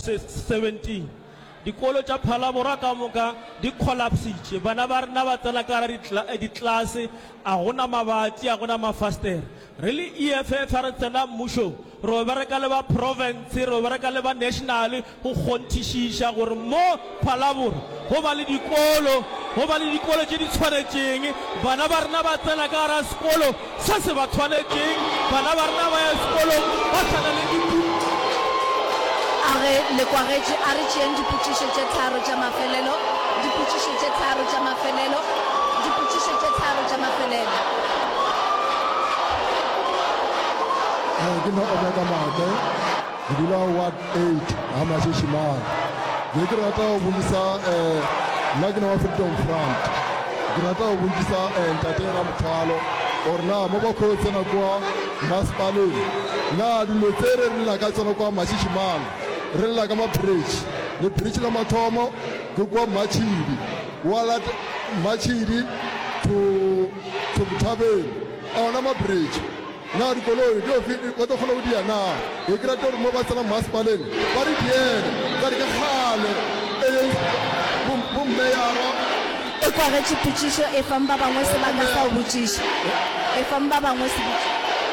17 dikolo tša Phalaborwa ka moka di collapsitše bana ba rena ba tsena ka ditlase a gona mabati a gona mafastere re le EFF re tsena mmušo re bereka le ba province re bereka le ba national go kgontišiša gore mo Phalaborwa go ba le dikolo tše di tshwanetšeng bana ba rena ba tsena ka gara sekolo se se ba tshwanetšeng bana ba rena ba ya sekolong ba tshwana le dipuku le kwagetše a re tšeeng dipotšišo tše tharo tša mafelelo ke no Omega Mate ke dula Ward 8 ha Mashishimane ke rata go buisa nna ke wa Freedom Front ke rata go buisa Ntate Ramthalo or na mo ba go tsena kwa masipaleng na dilo tse re rena ka tsena kwa Mashishimane re lla ka ma bridge le bridge la mathomo ke kwa Machidi wala Machidi to Mthabeni ona ma bridge na dikoloi do fiti go to khona udia na e kra to mo ba tsena masipaleng ba re diene ka di khale bum meyara e kwagetše potšišo e fang ba bangwe sebaka sa go botšiša e fang ba bangwe sebaka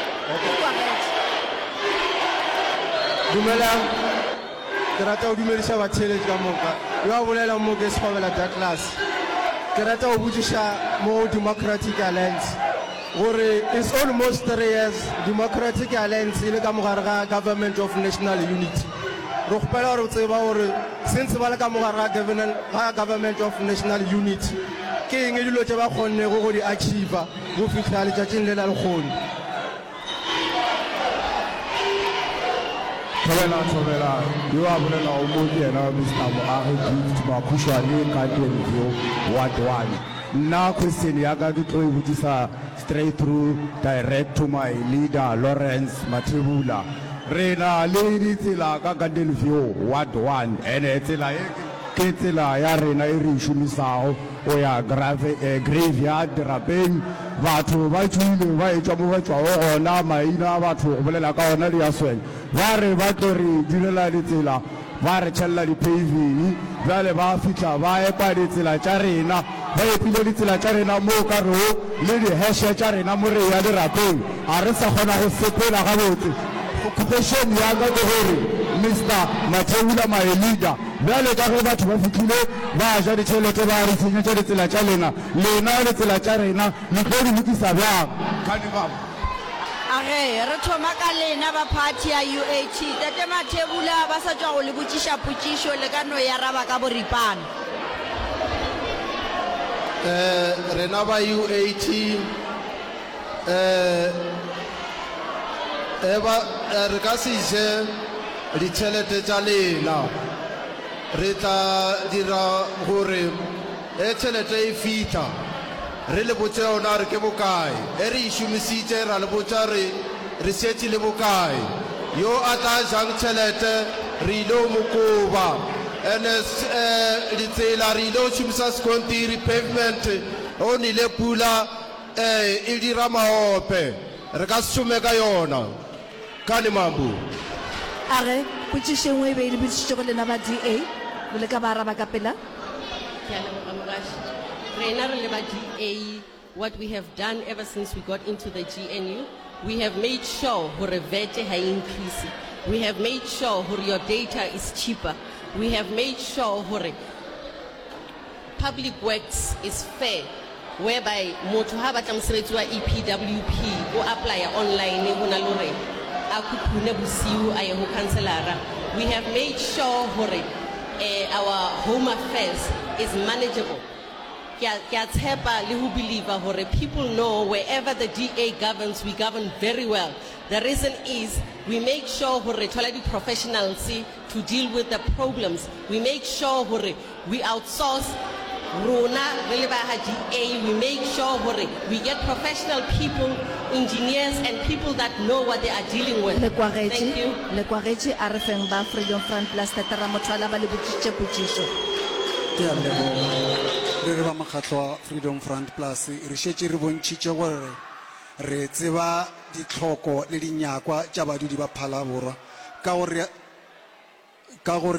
dumelang ke rata go dumedisa batheletši ka moka yo a bolela mo ke Sekgobela Douglas ke rata go botšiša mo Democratic Alliance gore it's almost 3 years Democratic Alliance ile ka mogare ga Government of National Unity re gopela gore o tseba gore since ba le ka mogare ga Government of National Unity ke eng dilo tse ba kgonnego go di achieve go fitlha letšatšing le la lekgone Thobela yo a bolela o mo ke yena Mr. Moagi Gift Makhushwane ka Denville Ward 1 nna question ya ka ke tlo e botsisa straight through direct to my leader Lawrence Mathebula rena le ditsela ka Denville Ward 1 ene tsela e ke tsela ya rena e re šomisago o ya graveyard rapeng batho ba tswile ba etswa mo ba tswa gona maina a batho go bolela ka ona le ya sweng ba re ba tlo re dilela ditsela ba re tšhelela di-paving bjale ba fitlha ba epa ditsela tša rena ba epile ditsela tša rena mo ka reo le diheshe tša rena mo re ya dirapeng a re sa kgona go sepela gabotse question ya ka ke gore Mr. Mathebula my leader bjale ka ge batho ba fitlhile ba ja ditšhelete ba re senyetša ditsela tša lena ditsela tša rena le tlo di lokisa bjang kane baba age re thoma ka lena ba party ya UAT Tate Mathebula ba sa tswa go le botšiša potšišo le ka no ya raba ka boripana rena ba UAT re ka se je ditšhelete tša lena re tla dira gore tšhelete e fita re le botse yona re ke bokae re e šomišitše ra le botsa re šetše le bokae yo a tla jang tšhelete re ile mo koba ene ditsela re ile šomiša sekontiri pavement o nile pula e dira maope re ka se šome ka yona kane mambu age potšišo engwe e be e le botšišo go lena ba DA le ka ba araba ka pela what we have done ever since we got into the GNU, we have made sure hore VAT high increase. We have made sure hore your data is cheaper. We have made sure hore public works is fair, whereby motho ha batla mosebetsi wa EPWP o apply online hona lore a kuphune bosiu a ye ho councilora. We have made sure hore our home affairs is manageable. People know wherever the DA governs, we govern very well. The reason is we make sure the professionals to deal with the problems. We make sure we outsource DA. We make sure we get professional people, engineers, and people that know what they are dealing with. Thank you. Le kwagetše a re feng ba Freedom Front Plus Tatara Motšwala ba le botšišitše potšišo. re ba makgatlo wa Freedom Front Plus re šetše re bontšhitše gore re tseba ditlhoko le dinyakwa tša badudi ba Phalaborwa ka gore